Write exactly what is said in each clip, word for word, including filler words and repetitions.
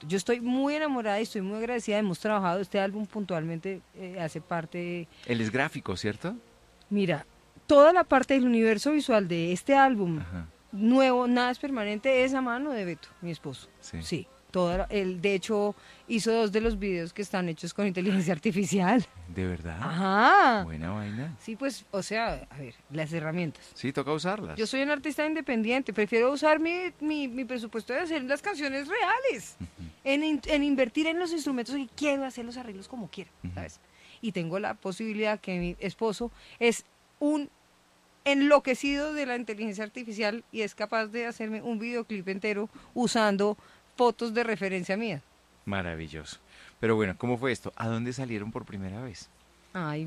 proyecto. Yo estoy muy enamorada y estoy muy agradecida. Hemos trabajado este álbum puntualmente, eh, hace parte... Él es gráfico, ¿cierto? Mira, toda la parte del universo visual de este álbum Ajá. nuevo, Nada es Permanente, es a mano de Beto, mi esposo. Sí. Sí. Toda la- él, de hecho, hizo dos de los videos que están hechos con inteligencia artificial. ¿De verdad? Ajá. Buena vaina. Sí, pues, o sea, a ver, las herramientas. Sí, toca usarlas. Yo soy un artista independiente, prefiero usar mi, mi, mi presupuesto de hacer las canciones reales, en, in- en invertir en los instrumentos y quiero hacer los arreglos como quiera, ¿sabes? Y tengo la posibilidad que mi esposo es un enloquecido de la inteligencia artificial y es capaz de hacerme un videoclip entero usando fotos de referencia mía. Maravilloso. Pero bueno, ¿cómo fue esto? ¿A dónde salieron por primera vez? Ay,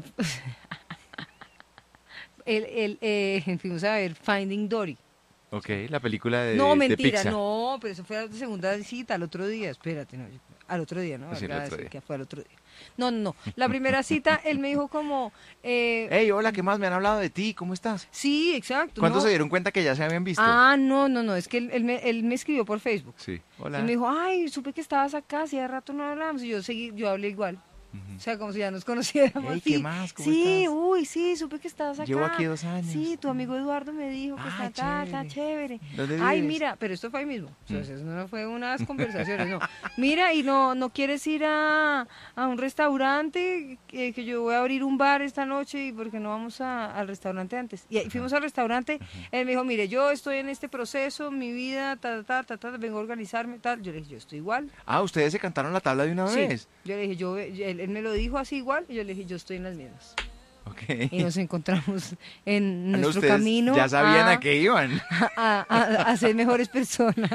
el, el, eh, fuimos a ver Finding Dory. Ok, la película de, No, de mentira, Pixar. no, pero eso fue la segunda cita, al otro día, espérate, no, al otro día, ¿no? Sí, el Acaba de otro decir día. que fue al otro día. No, no, no, la primera cita, él me dijo como, eh, Hey, hola, ¿qué más? Me han hablado de ti, ¿cómo estás? sí, exacto. ¿Cuándo no. se dieron cuenta que ya se habían visto? Ah, no, no, no, es que él, él me, él me escribió por Facebook. Sí, hola. Y me dijo, ay, supe que estabas acá, hacía rato no hablábamos, y yo seguí, yo hablé igual. O sea, como si ya nos conociéramos. Hey, ¿qué sí, más? ¿Cómo sí, estás? uy, sí, supe que estabas acá. Llevo aquí dos años. Sí, tu amigo Eduardo me dijo que Ay, está, está, está chévere. ¿Dónde Ay, vives? mira, pero esto fue ahí mismo. O sea, eso no fue unas conversaciones, no. Mira, y no no quieres ir a, a un restaurante, que, que yo voy a abrir un bar esta noche y porque no vamos a- al restaurante antes. Y ahí fuimos al restaurante, él me dijo, mire, yo estoy en este proceso, mi vida, ta, ta, ta, ta, ta, vengo a organizarme, tal. Yo le dije, yo estoy igual. Ah, ustedes se cantaron la tabla de una Sí. vez. Yo le dije, yo, él, él me lo dijo así igual, y yo le dije, yo estoy en las mismas. Ok. Y nos encontramos en Ah, no, nuestro ustedes camino ya sabían a, a, qué iban. a, a- a ser mejores personas,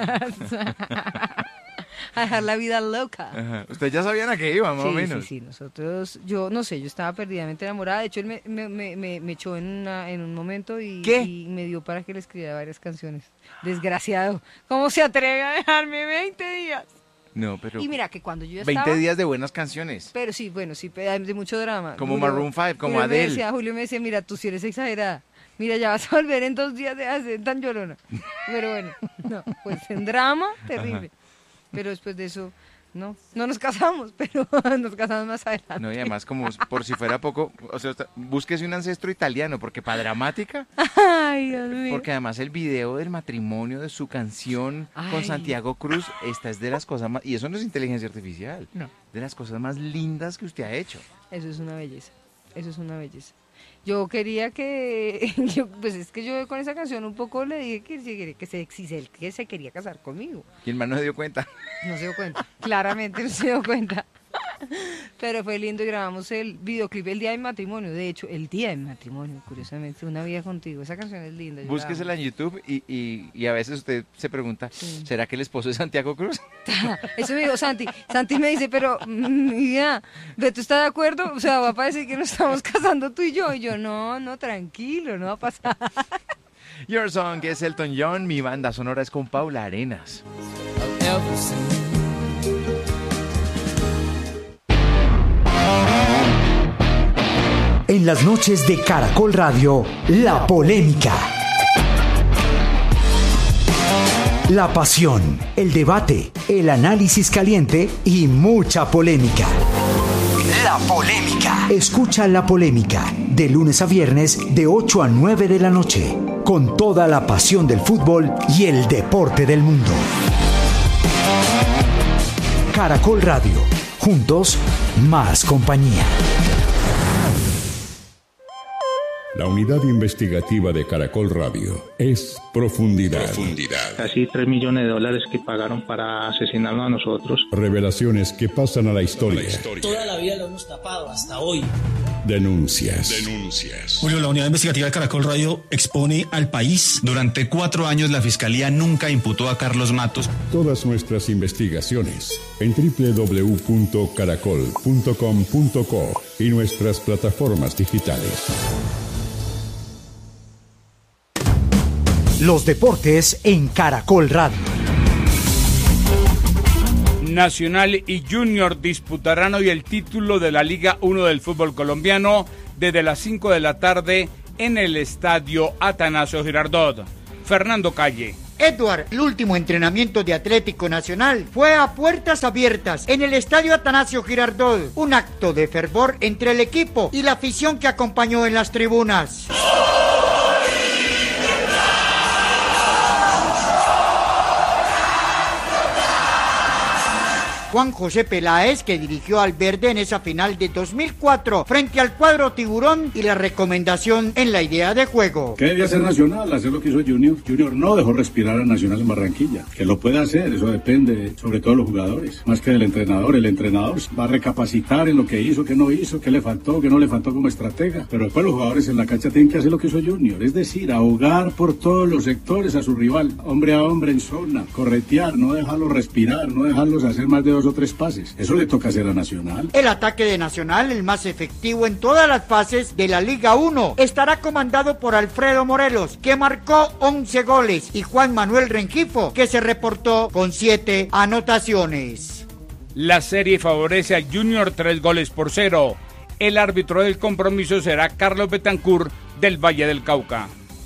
a dejar la vida loca. Ajá. Ustedes ya sabían a qué iban, más Sí, o menos. sí, sí, nosotros, yo no sé, yo estaba perdidamente enamorada, de hecho él me, me, me, me- me echó en, una, en un momento y, ¿Qué? y me dio para que le escribiera varias canciones. Desgraciado, ¿cómo se atreve a dejarme veinte días? No, pero Y mira que cuando yo ya veinte estaba... días de buenas canciones. Pero sí, bueno, sí, pe- de mucho drama. Como Maroon five, como Julio me Adele. decía- Julio me decía, mira, tú sí eres exagerada. Mira, ya vas a volver en dos días de hacer tan llorona. Pero bueno, no, pues en drama, terrible. Pero después de eso, no, no nos casamos, pero nos casamos más adelante. No, y además como por si fuera poco, o sea, usted- búsquese un ancestro italiano, porque para dramática, Ay, Dios mío. porque además el video del matrimonio de su canción con Ay. Santiago Cruz, esta es de las cosas más, y eso no es inteligencia artificial, No. de las cosas más lindas que usted ha hecho. Eso es una belleza, eso es una belleza. Yo quería que, yo, pues es que yo con esa canción un poco le dije que, si quería- que, se, si se- que se quería casar conmigo. Y el man no se dio cuenta. No se dio cuenta, claramente no se dio cuenta. Pero fue lindo y grabamos el videoclip el día de mi matrimonio. De hecho, el día de mi matrimonio, curiosamente, Una vida contigo. Esa canción es linda. yo la Búsquesela en YouTube y, y, y a veces usted se pregunta, Sí. ¿será que el esposo es Santiago Cruz? amo. Eso me dijo Santi. Santi me dice, pero, mm, mi vida, ¿tú estás de acuerdo? O sea, va a parecer que nos estamos casando tú y yo. Y yo, no, no, tranquilo, no va a pasar. Your Song, que es Elton John, mi banda sonora es con Paula Arenas. En las noches de Caracol Radio, La Polémica. La pasión, el debate, el análisis caliente y mucha polémica. La Polémica. Escucha La Polémica de lunes a viernes de ocho a nueve de la noche, con toda la pasión del fútbol y el deporte del mundo. Caracol Radio. Juntos, más compañía. La unidad investigativa de Caracol Radio es Profundidad. Profundidad. Casi tres millones de dólares que pagaron para asesinarnos a nosotros. Revelaciones que pasan a la historia. Toda la vida lo hemos tapado hasta hoy. Denuncias. Denuncias. Julio, la unidad investigativa de Caracol Radio expone al país. Durante cuatro años la Fiscalía nunca imputó a Carlos Matos. Todas nuestras investigaciones en doble u doble u doble u punto caracol punto com punto co y nuestras plataformas digitales. Los deportes en Caracol Radio. Nacional y Junior disputarán hoy el título de la Liga uno del fútbol colombiano desde las cinco de la tarde en el estadio Atanasio Girardot. Fernando Calle, Edward. El último entrenamiento de Atlético Nacional fue a puertas abiertas en el estadio Atanasio Girardot, un acto de fervor entre el equipo y la afición que acompañó en las tribunas. Juan José Peláez, que dirigió al verde en esa final de dos mil cuatro frente al cuadro tiburón, y la recomendación en la idea de juego. ¿Qué debe hacer Nacional? Hacer lo que hizo Junior. Junior no dejó respirar a Nacional en Barranquilla. Que lo puede hacer, eso depende sobre todo de los jugadores, más que del entrenador. El entrenador va a recapacitar en lo que hizo, qué no hizo, qué le faltó, qué no le faltó como estratega. Pero después los jugadores en la cancha tienen que hacer lo que hizo Junior, es decir, ahogar por todos los sectores a su rival, hombre a hombre en zona, corretear, no dejarlos respirar, no dejarlos hacer más de dos o tres pases. Eso le toca hacer a Nacional. El ataque de Nacional, el más efectivo en todas las fases de la Liga uno, estará comandado por Alfredo Morelos, que marcó once goles, y Juan Manuel Rengifo, que se reportó con siete anotaciones. La serie favorece al Junior tres goles por cero. El árbitro del compromiso será Carlos Betancourt del Valle del Cauca.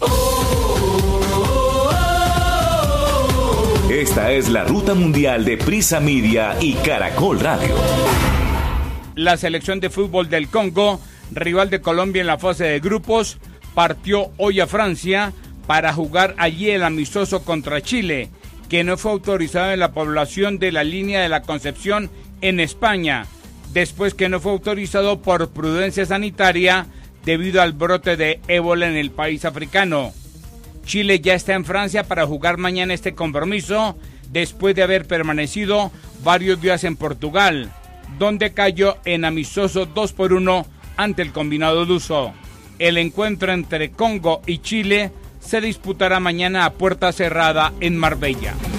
Esta es la ruta mundial de Prisa Media y Caracol Radio. La selección de fútbol del Congo, rival de Colombia en la fase de grupos, partió hoy a Francia para jugar allí el amistoso contra Chile, que no fue autorizado en la población de la línea de la Concepción en España, después que no fue autorizado por prudencia sanitaria debido al brote de ébola en el país africano. Chile ya está en Francia para jugar mañana este compromiso, después de haber permanecido varios días en Portugal, donde cayó en amistoso dos por uno ante el combinado luso. El encuentro entre Congo y Chile se disputará mañana a puerta cerrada en Marbella.